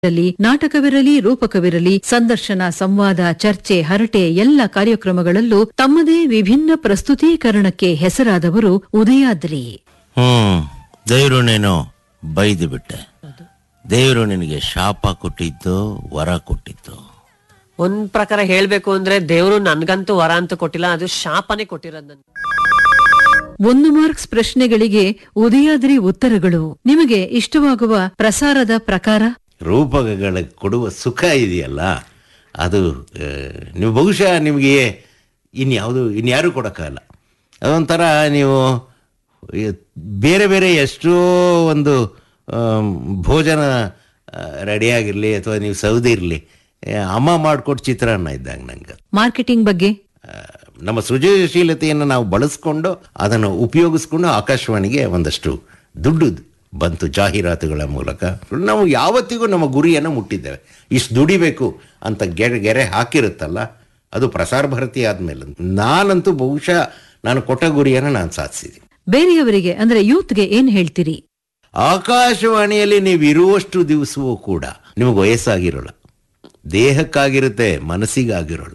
ನಾಟಕವಿರಲಿ, ರೂಪಕವಿರಲಿ, ಸಂದರ್ಶನ, ಸಂವಾದ, ಚರ್ಚೆ, ಹರಟೆ ಎಲ್ಲ ಕಾರ್ಯಕ್ರಮಗಳಲ್ಲೂ ತಮ್ಮದೇ ವಿಭಿನ್ನ ಪ್ರಸ್ತುತೀಕರಣಕ್ಕೆ ಹೆಸರಾದವರು ಉದಯಾದ್ರಿ. ದೇವರು ನೀನು ಬೈದು ಬಿಟ್ಟೆ. ದೇವರು ನಿನಗೆ ಶಾಪ ಕೊಟ್ಟಿದ್ದು, ವರ ಕೊಟ್ಟಿದ್ದು. ಒಂದ್ ಪ್ರಕಾರ ಹೇಳ್ಬೇಕು ಅಂದ್ರೆ ದೇವರು ನನ್ಗಂತೂ ವರ ಅಂತ ಕೊಟ್ಟಿಲ್ಲ, ಅದು ಶಾಪನೇ ಕೊಟ್ಟಿರೋದ್. 1 ಮಾರ್ಕ್ಸ್ ಪ್ರಶ್ನೆಗಳಿಗೆ ಉದಯಾದ್ರಿ ಉತ್ತರಗಳು. ನಿಮಗೆ ಇಷ್ಟವಾಗುವ ಪ್ರಸಾರದ ಪ್ರಕಾರ ರೂಪಕಗಳ ಕೊಡುವ ಸುಖ ಇದೆಯಲ್ಲ, ಅದು ನೀವು ಬಹುಶಃ ನಿಮಗೆ ಇನ್ಯಾರೂ ಕೊಡೋಕ್ಕಾಗಲ್ಲ. ಅದೊಂಥರ ನೀವು ಬೇರೆ ಬೇರೆ ಎಷ್ಟೋ ಒಂದು ಭೋಜನ ರೆಡಿಯಾಗಿರಲಿ ಅಥವಾ ನೀವು ಸೌದಿರಲಿ, ಅಮ್ಮ ಮಾಡಿಕೊಟ್ಟು ಚಿತ್ರಾನ್ನ ಇದ್ದಾಗ ನಂಗೆ. ಮಾರ್ಕೆಟಿಂಗ್ ಬಗ್ಗೆ ನಮ್ಮ ಸೃಜನಶೀಲತೆಯನ್ನು ನಾವು ಬಳಸ್ಕೊಂಡು ಅದನ್ನು ಉಪಯೋಗಿಸ್ಕೊಂಡು ಆಕಾಶವಾಣಿಗೆ ಒಂದಷ್ಟು ದುಡ್ಡು ಬಂತು ಜಾಹೀರಾತುಗಳ ಮೂಲಕ. ನಾವು ಯಾವತ್ತಿಗೂ ನಮ್ಮ ಗುರಿಯನ್ನು ಮುಟ್ಟಿದ್ದೇವೆ. ಇಷ್ಟು ದುಡಿಬೇಕು ಅಂತ ಗೆರೆ ಹಾಕಿರುತ್ತಲ್ಲ, ಅದು ಪ್ರಸಾರ ಭಾರತಿ ಆದಮೇಲೆ ನಾನಂತೂ ಬಹುಶಃ ನಾನು ಕೊಟ್ಟ ಗುರಿಯನ್ನು ನಾನು ಸಾಧಿಸಿದ್ದೀನಿ. ಬೇರೆಯವರಿಗೆ ಅಂದ್ರೆ ಯೂತ್ಗೆ ಏನ್ ಹೇಳ್ತೀರಿ? ಆಕಾಶವಾಣಿಯಲ್ಲಿ ನೀವು ಇರುವಷ್ಟು ದಿವಸವೂ ಕೂಡ ನಿಮಗೆ ವಯಸ್ಸಾಗಿರೋಲ್ಲ, ದೇಹಕ್ಕಾಗಿರುತ್ತೆ, ಮನಸ್ಸಿಗಾಗಿರೋಲ್ಲ.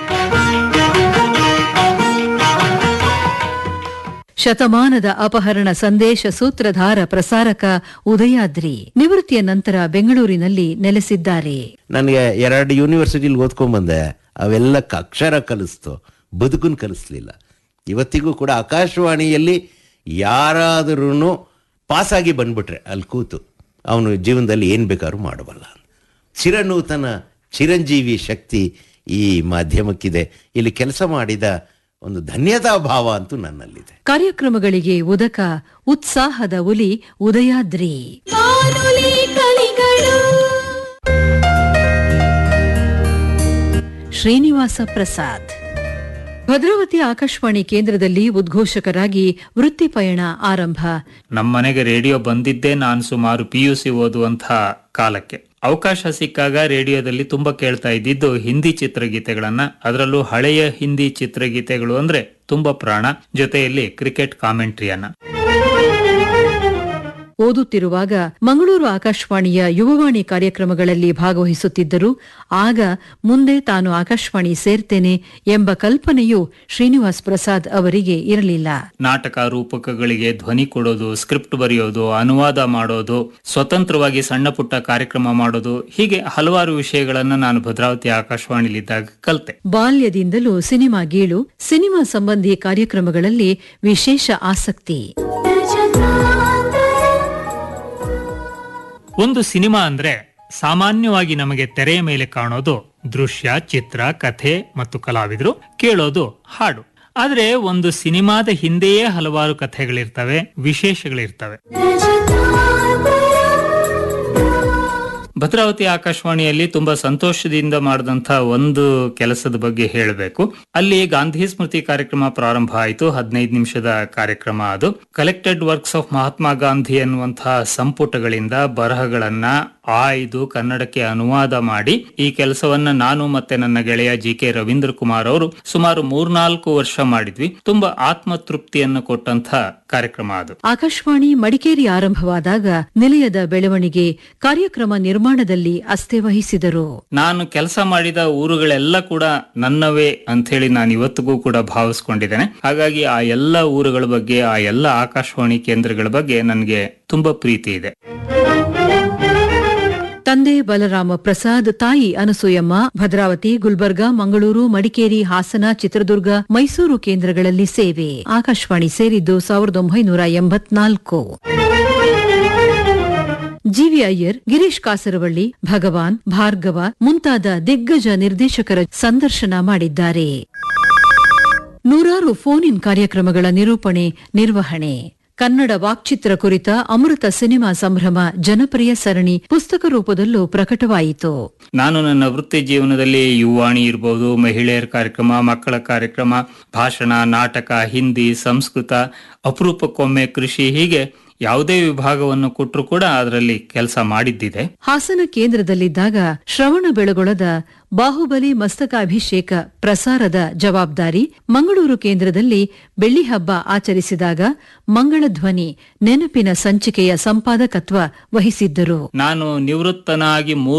ಶತಮಾನದ ಅಪಹರಣ ಸಂದೇಶ ಸೂತ್ರಧಾರ ಪ್ರಸಾರಕ ಉದಯಾದ್ರಿ ನಿವೃತ್ತಿಯ ನಂತರ ಬೆಂಗಳೂರಿನಲ್ಲಿ ನೆಲೆಸಿದ್ದಾರೆ. ನನಗೆ 2 ಯೂನಿವರ್ಸಿಟಿಲಿ ಓದ್ಕೊಂಡ್ಬಂದೆ. ಅವೆಲ್ಲ ಅಕ್ಷರ ಕಲಿಸ್ತು, ಬದುಕನ್ನು ಕಲಿಸ್ಲಿಲ್ಲ. ಇವತ್ತಿಗೂ ಕೂಡ ಆಕಾಶವಾಣಿಯಲ್ಲಿ ಯಾರಾದರೂ ಪಾಸಾಗಿ ಬಂದ್ಬಿಟ್ರೆ ಅಲ್ಲಿ ಕೂತು ಅವನು ಜೀವನದಲ್ಲಿ ಏನು ಬೇಕಾದ್ರೂ ಮಾಡಬಲ್ಲ. ಚಿರನೂತನ ಚಿರಂಜೀವಿ ಶಕ್ತಿ ಈ ಮಾಧ್ಯಮಕ್ಕಿದೆ. ಇಲ್ಲಿ ಕೆಲಸ ಮಾಡಿದ ಒಂದು ಧನ್ಯತಾ ಭಾವ ಅಂತೂ ನನ್ನಲ್ಲಿದೆ. ಕಾರ್ಯಕ್ರಮಗಳಿಗೆ ಉದಕ, ಉತ್ಸಾಹದ ಉಲಿ ಉದಯಾದ್ರಿ. ಶ್ರೀನಿವಾಸ ಪ್ರಸಾದ್ ಭದ್ರಾವತಿ ಆಕಾಶವಾಣಿ ಕೇಂದ್ರದಲ್ಲಿ ಉದ್ಘೋಷಕರಾಗಿ ವೃತ್ತಿ ಪಯಣ ಆರಂಭ. ನಮ್ಮನೆಗೆ ರೇಡಿಯೋ ಬಂದಿದ್ದೇ ನಾನು ಸುಮಾರು PUC ಓದುವಂತಹ ಕಾಲಕ್ಕೆ. ಅವಕಾಶ ಸಿಕ್ಕಾಗ ರೇಡಿಯೋದಲ್ಲಿ ತುಂಬಾ ಕೇಳ್ತಾ ಇದ್ದಿದ್ದು ಹಿಂದಿ ಚಿತ್ರಗೀತೆಗಳನ್ನ. ಅದರಲ್ಲೂ ಹಳೆಯ ಹಿಂದಿ ಚಿತ್ರಗೀತೆಗಳು ಅಂದ್ರೆ ತುಂಬಾ ಪ್ರಾಣ. ಜೊತೆಯಲ್ಲಿ ಕ್ರಿಕೆಟ್ ಕಾಮೆಂಟ್ರಿಯನ್ನ. ಓದುತ್ತಿರುವಾಗ ಮಂಗಳೂರು ಆಕಾಶವಾಣಿಯ ಯುವವಾಣಿ ಕಾರ್ಯಕ್ರಮಗಳಲ್ಲಿ ಭಾಗವಹಿಸುತ್ತಿದ್ದರು. ಆಗ ಮುಂದೆ ತಾನು ಆಕಾಶವಾಣಿ ಸೇರ್ತೇನೆ ಎಂಬ ಕಲ್ಪನೆಯು ಶ್ರೀನಿವಾಸ್ ಪ್ರಸಾದ್ ಅವರಿಗೆ ಇರಲಿಲ್ಲ. ನಾಟಕ ರೂಪಕಗಳಿಗೆ ಧ್ವನಿ ಕೊಡೋದು, ಸ್ಕ್ರಿಪ್ಟ್ ಬರೆಯೋದು, ಅನುವಾದ ಮಾಡೋದು, ಸ್ವತಂತ್ರವಾಗಿ ಸಣ್ಣ ಪುಟ್ಟ ಕಾರ್ಯಕ್ರಮ ಮಾಡೋದು, ಹೀಗೆ ಹಲವಾರು ವಿಷಯಗಳನ್ನ ನಾನು ಭದ್ರಾವತಿ ಆಕಾಶವಾಣಿಲಿದ್ದಾಗ ಕಲಿತೆ. ಬಾಲ್ಯದಿಂದಲೂ ಸಿನಿಮಾ ಗೀಳು, ಸಿನಿಮಾ ಸಂಬಂಧಿ ಕಾರ್ಯಕ್ರಮಗಳಲ್ಲಿ ವಿಶೇಷ ಆಸಕ್ತಿ. ಒಂದು ಸಿನಿಮಾ ಅಂದ್ರೆ ಸಾಮಾನ್ಯವಾಗಿ ನಮಗೆ ತೆರೆಯ ಮೇಲೆ ಕಾಣೋದು ದೃಶ್ಯ, ಚಿತ್ರ, ಕಥೆ ಮತ್ತು ಕಲಾವಿದರು, ಕೇಳೋದು ಹಾಡು. ಆದ್ರೆ ಒಂದು ಸಿನಿಮಾದ ಹಿಂದೆಯೇ ಹಲವಾರು ಕಥೆಗಳಿರ್ತವೆ, ವಿಶೇಷಗಳಿರ್ತವೆ. ಭದ್ರಾವತಿ ಆಕಾಶವಾಣಿಯಲ್ಲಿ ತುಂಬಾ ಸಂತೋಷದಿಂದ ಮಾಡಿದಂತ ಒಂದು ಕೆಲಸದ ಬಗ್ಗೆ ಹೇಳಬೇಕು. ಅಲ್ಲಿ ಗಾಂಧಿ ಸ್ಮೃತಿ ಕಾರ್ಯಕ್ರಮ ಪ್ರಾರಂಭ ಆಯಿತು. 15 ನಿಮಿಷದ ಕಾರ್ಯಕ್ರಮ. ಅದು collected works of Mahatma Gandhi ಎನ್ನುವಂತಹ ಸಂಪುಟಗಳಿಂದ ಬರಹಗಳನ್ನ ಆಯ್ದು ಕನ್ನಡಕ್ಕೆ ಅನುವಾದ ಮಾಡಿ ಈ ಕೆಲಸವನ್ನ ನಾನು ಮತ್ತೆ ನನ್ನ ಗೆಳೆಯ GK ರವೀಂದ್ರ ಕುಮಾರ್ ಅವರು ಸುಮಾರು 3-4 ವರ್ಷ ಮಾಡಿದ್ವಿ. ತುಂಬಾ ಆತ್ಮತೃಪ್ತಿಯನ್ನು ಕೊಟ್ಟಂತ ಕಾರ್ಯಕ್ರಮ ಅದು. ಆಕಾಶವಾಣಿ ಮಡಿಕೇರಿ ಆರಂಭವಾದಾಗ ನಿಲಯದ ಬೆಳವಣಿಗೆ, ಕಾರ್ಯಕ್ರಮ ನಿರ್ಮಾಣದಲ್ಲಿ ಅಸ್ತೆ ವಹಿಸಿದರು. ನಾನು ಕೆಲಸ ಮಾಡಿದ ಊರುಗಳೆಲ್ಲ ಕೂಡ ನನ್ನವೇ ಅಂತ ಹೇಳಿ ನಾನು ಇವತ್ತಿಗೂ ಕೂಡ ಭಾವಿಸ್ಕೊಂಡಿದ್ದೇನೆ. ಹಾಗಾಗಿ ಆ ಎಲ್ಲ ಊರುಗಳ ಬಗ್ಗೆ, ಆ ಎಲ್ಲ ಆಕಾಶವಾಣಿ ಕೇಂದ್ರಗಳ ಬಗ್ಗೆ ನನಗೆ ತುಂಬಾ ಪ್ರೀತಿ ಇದೆ. ತಂದೆ ಬಲರಾಮ ಪ್ರಸಾದ್, ತಾಯಿ ಅನಸೂಯಮ್ಮ ಭದ್ರಾವತಿ, ಗುಲ್ಬರ್ಗಾ, ಮಂಗಳೂರು, ಮಡಿಕೇರಿ, ಹಾಸನ, ಚಿತ್ರದುರ್ಗ, ಮೈಸೂರು ಕೇಂದ್ರಗಳಲ್ಲಿ ಸೇವೆ. ಆಕಾಶವಾಣಿ ಸೇರಿದ್ದು 1984. GV ಅಯ್ಯರ್, ಗಿರೀಶ್ ಕಾಸರವಳ್ಳಿ, ಭಗವಾನ್, ಭಾರ್ಗವ ಮುಂತಾದ ದಿಗ್ಗಜ ನಿರ್ದೇಶಕರ ಸಂದರ್ಶನ ಮಾಡಿದ್ದಾರೆ. ನೂರಾರು ಫೋನ್ ಇನ್ ಕಾರ್ಯಕ್ರಮಗಳ ನಿರೂಪಣೆ, ನಿರ್ವಹಣೆ. ಕನ್ನಡ ವಾಕ್ಚಿತ್ರ ಕುರಿತ ಅಮೃತ ಸಿನಿಮಾ ಸಂಭ್ರಮ ಜನಪ್ರಿಯ ಸರಣಿ ಪುಸ್ತಕ ರೂಪದಲ್ಲೂ ಪ್ರಕಟವಾಯಿತು. ನಾನು ನನ್ನ ವೃತ್ತಿ ಜೀವನದಲ್ಲಿ ಯುವಾಣಿ ಇರಬಹುದು, ಮಹಿಳೆಯರ ಕಾರ್ಯಕ್ರಮ, ಮಕ್ಕಳ ಕಾರ್ಯಕ್ರಮ, ಭಾಷಣ, ನಾಟಕ, ಹಿಂದಿ, ಸಂಸ್ಕೃತ, ಅಪರೂಪಕ್ಕೊಮ್ಮೆ ಕೃಷಿ, ಹೀಗೆ ಯಾವುದೇ ವಿಭಾಗವನ್ನು ಕೊಟ್ಟರು ಕೂಡ ಅದರಲ್ಲಿ ಕೆಲಸ ಮಾಡಿದ್ದಿದೆ. ಹಾಸನ ಕೇಂದ್ರದಲ್ಲಿದ್ದಾಗ ಶ್ರವಣ ಬೆಳಗೊಳದ ಬಾಹುಬಲಿ ಮಸ್ತಕಾಭಿಷೇಕ ಪ್ರಸಾರದ ಜವಾಬ್ದಾರಿ, ಮಂಗಳೂರು ಕೇಂದ್ರದಲ್ಲಿ ಬೆಳ್ಳಿ ಹಬ್ಬ ಆಚರಿಸಿದಾಗ ಮಂಗಳ ಧ್ವನಿ ನೆನಪಿನ ಸಂಚಿಕೆಯ ಸಂಪಾದಕತ್ವ ವಹಿಸಿದ್ದರು. ನಾನು ನಿವೃತ್ತನಾಗಿ